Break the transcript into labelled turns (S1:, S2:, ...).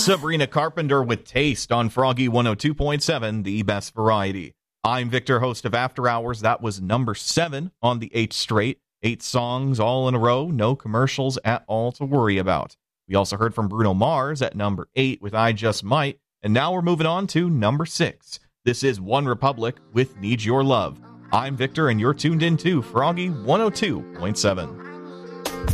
S1: Sabrina Carpenter with Taste on Froggy 102.7, the best variety. I'm Victor, host of After Hours. That was number 7 on the 8 straight. 8 songs all in a row, no commercials at all to worry about. We also heard from Bruno Mars at number 8 with I Just Might, and now we're moving on to number 6. This is One Republic with Need Your Love. I'm Victor, and you're tuned in to Froggy 102.7.